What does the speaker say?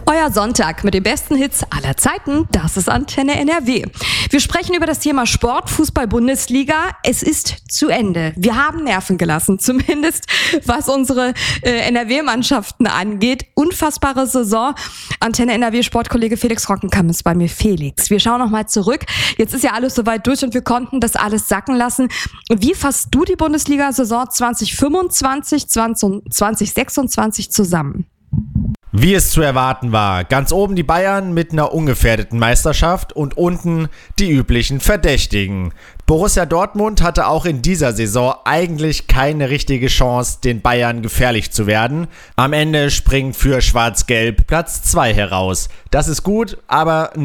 Euer Sonntag mit den besten Hits aller Zeiten, das ist Antenne NRW. Wir sprechen über das Thema Sport, Fußball-Bundesliga. Es ist zu Ende. Wir haben Nerven gelassen, zumindest was unsere NRW-Mannschaften angeht. Unfassbare Saison. Antenne NRW Sportkollege Felix Rockenkamp ist bei mir. Felix, wir schauen nochmal zurück. Jetzt ist ja alles soweit durch und wir konnten das alles sacken lassen. Wie fasst du die Bundesliga-Saison 2025, 2026 zusammen? Wie es zu erwarten war, ganz oben die Bayern mit einer ungefährdeten Meisterschaft und unten die üblichen Verdächtigen. Borussia Dortmund hatte auch in dieser Saison eigentlich keine richtige Chance, den Bayern gefährlich zu werden. Am Ende springt für Schwarz-Gelb Platz 2 heraus. Das ist gut, aber